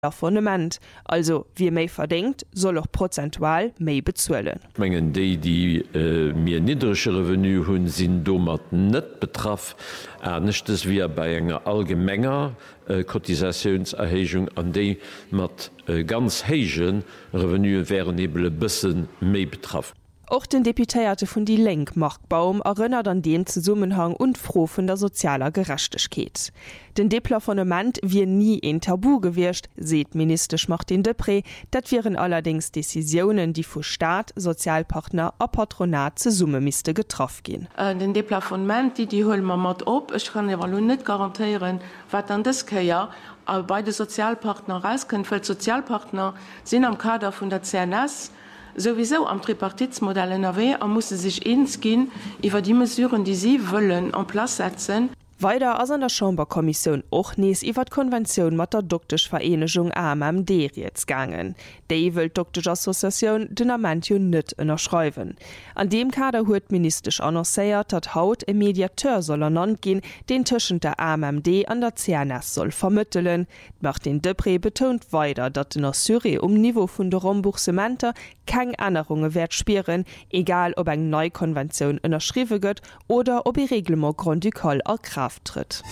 Fundament, also wie méi verdenkt, soll auch prozentual méi bezuelen. Mengen die mir niedrigsche Revenu hunn sinn dommer net betraff ernstchtes wie bei enger allgemenger Kotisationserhechung an déi mat ganz hégen Revenue wären ebele bëssen méi betraff. Auch den Deputéierte vun die Lenk Mark Baum erinnert an den Zusammenhang und froh vun der sozialer Gerechtigkeit. Den Deplafonnement wie nie ein Tabu gewircht, seht Minister Martin Depré, dat wären allerdings Decisionen, die vu Staat, Sozialpartner a Patronat ze Summe miste getroffen gehen. Den Deplafonnement, die holen wir mat op, ich kann ja nicht garantieren, wat an das Jahr beide Sozialpartner rauskommen, weil Sozialpartner sind am Kader von der CNS, sowieso am Tripartitsmodell NRW muss sich eins gehen über die Mesuren, die sie wollen, en place setzen. Weiter as an der Chamberkommission och nees iwwer Konvention mat der Doktisch Vereinigung AMMD jetzt gangen. Déi wëll Doktisch Assoziation den Amendio net ënnerschreiwen. An dem Kader huet ministerisch annoncéiert, dat haut e Mediateur soll ernannt gin, den tschen der AMMD an der CNS soll vermëttelen. Martin Depré betont weiter, dat den Assuré Niveau vun der Remboursementer keng Änderungen werd spieren, egal ob eng Neukonvention ënnerschriwe gëtt oder ob Reglement Grand du Col erkraft tritt.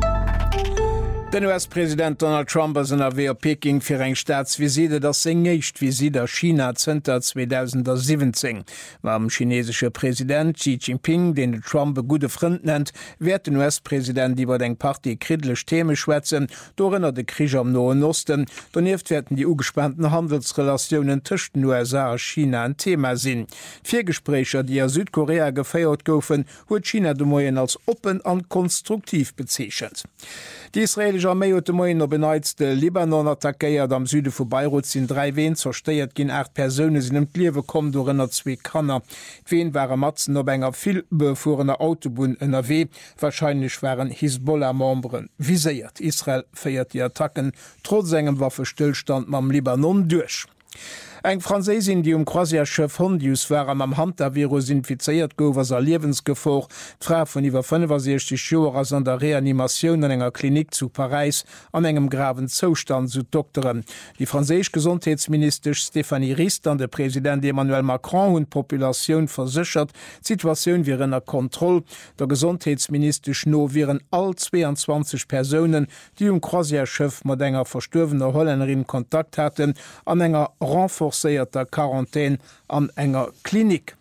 Den US-Präsident Donald Trump as NRW a Peking fir eng Staatsvisite dat engéicht Visite a China Zter 2017. War am chinesische Präsident Xi Jinping, den de Trump e gute Freund nennt, werd den US-Präsident iwwer eng Party kridlech Theme schwätzen, dorinnner de Krieg am Noen Osten, doneft werden die ugespannten Handelsrelationen tschen USA a China ein Thema sinn. 4 Gesprächer, die a Südkorea geféiert goufen, huet China de Moien als open an konstruktiv bezeechent. Die israelische Armee hat morgen beneizte Libanon attackiert am Süde von Beirut sind 3 Wehen zerstört, gehen 8 Personen sind im Leben kommen durch 2 Kanner. Wehen waren Matzen ob enger viel befuhrene Autobahn NRW, wahrscheinlich waren Hisbollah-Membren visiert. Israel feiert die Attacken trotz engem Waffenstillstand am Libanon durch. Eng Franzésin, die Croisièrschiff Hondius war am Hantavirus infiziert gouf as Lebensgefahr, Fra von iwwer 65 Joer ass an der Reanimation an enger Klinik zu Paris an engem graven Zustand zu Doktoren. Die franzésisch Gesundheitsminister Stéphanie Rist an der Präsident Emmanuel Macron und Population versichert, Situation wie ennner Kontrolle. Der Gesundheitsminister no wären all 22 Personen, die Croisièrschiff mat enger verstorvener Holländerin Kontakt hatten, an enger renforcierter Quarantäne an enger Klinik.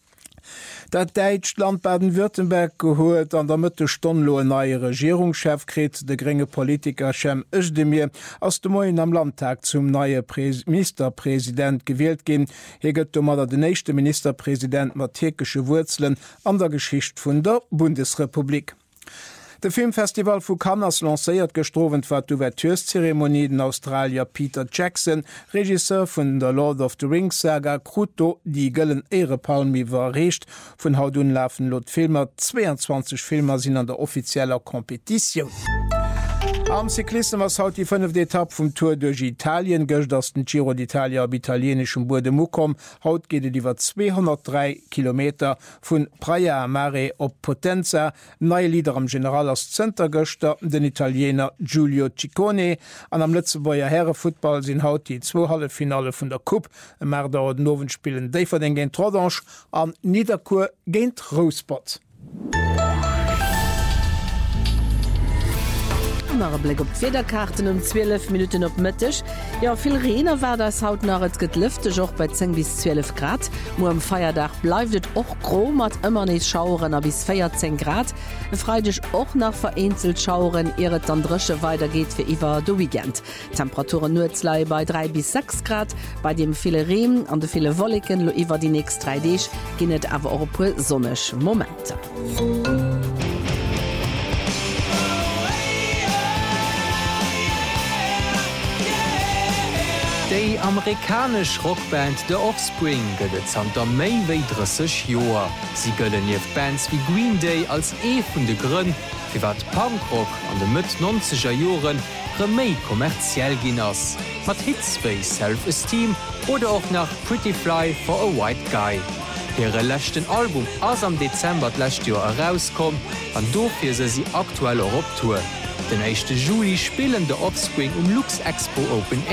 Dat Deutschland Baden-Württemberg geholt an der Mitte Stonlo neue Regierungschef kret de geringe Politiker Cem Özdemir aus dem Moin am Landtag zum neue Ministerpräsident gewählt gin. Heget mat den nächste Ministerpräsident mat türkische Wurzeln an der Geschichte vun der Bundesrepublik. De Filmfestival vu Cannes lancéiert gestrowen war d'Ouverturezeremonie den Australier Peter Jackson, Regisseur vun der Lord of the Rings Saga Kruto, die gëllen Ehrepalmi war recht vun hautun lafen Lot Filmer 22 Filmer sinn an der offizieller Kompetition. Am Cyklismus haut die 5. Etappe vom Tour durch Italien göcht aus den Giro d'Italia ab italienischem Bodemucom. Haut geht über 203 Kilometer von Praia a Mare op Potenza. Neue Lieder am General aus Center Göster, den Italiener Giulio Ciccone. An am Lützeburger Herrenfußball sind haut die 2 Halbfinale von der Coupe. Mar dauert Noven spielen Deverden gegen Trodange an Niederkur gegen Rosepot. Blick op Federkarten 12 Minuten op Mëttech. Ja viel Rener war das haut nach et getlüfte joch bei 10 bis 12 Grad. Mo am Feierdach bleifet och gro mat ëmmer net Schauren a bis 14 Grad. Freidech och nach vereinzelt Schauren ehret dann Drsche weitergeht fir iwwer do Weekend. Temperaturen nutzlei bei 3 bis 6 Grad, bei dem viele Remen an de viele Wolliken lo iwwer die nächst 3D ginnet awer op sonnech Momente. Die amerikasch Rockband The Offspring gëtt an der méi wéi 30 Joer. Sie gëllen jeef Bands wie Green Day als vun de Grënn, fir wat Punkrock an de Mëtt 90er Joren méi kommerziell ginn ass. Mat Hitspace Self-Esteem oder auch nach Pretty Fly for a White Guy. Hire lächten Album ass am Dezember lächt Joer herauskom, an dofir se sie aktuell op Tour. Den 1. Juli spielen de Offspring Lux Expo Open